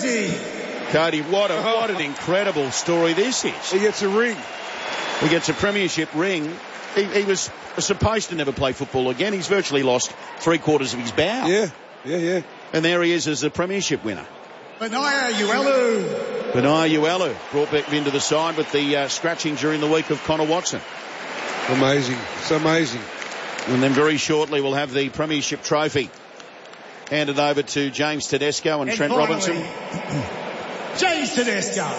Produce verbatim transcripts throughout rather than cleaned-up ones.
Cody. Cody, what, a, what an incredible story this is. He gets a ring. He gets a premiership ring. He, he was supposed to never play football again. He's virtually lost three quarters of his bow. Yeah, yeah, yeah. And there he is as a premiership winner. Benaya Uelu. Benaya Uelu brought back into the side with the uh, scratching during the week of Connor Watson. Amazing. It's amazing. And then very shortly we'll have the premiership trophy handed over to James Tedesco and, and Trent finally, Robinson. James Tedesco.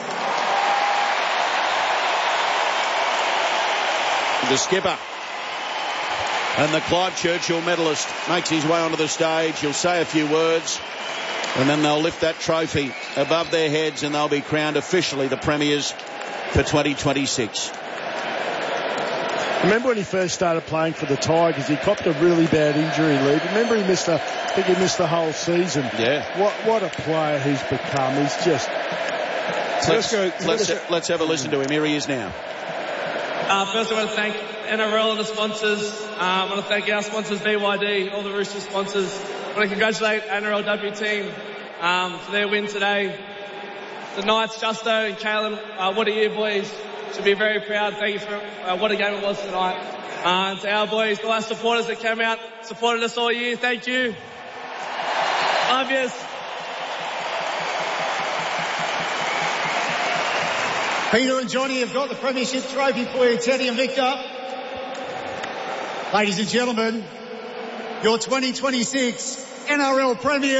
The skipper and the Clive Churchill medalist makes his way onto the stage. He'll say a few words and then they'll lift that trophy above their heads and they'll be crowned officially the premiers for twenty twenty-six. Remember when he first started playing for the Tigers, he copped a really bad injury, Lee. Remember he missed a, I think he missed the whole season. Yeah. What what a player he's become. He's just... Let's, let's, let's, let's have a listen to him. Here he is now. Uh, first I want to thank N R L and the sponsors. Um, I want to thank our sponsors, B Y D, all the Rooster sponsors. I want to congratulate N R L W team um, for their win today. The Knights, Justo and Kalen, uh, what a year, boys. Should be very proud. Thank you for uh, what a game it was tonight. Uh, to our boys, all our supporters that came out, supported us all year. Thank you. Love yous. Peter and Johnny have got the premiership trophy for you, Teddy and Victor. Ladies and gentlemen, your twenty twenty-six N R L Premier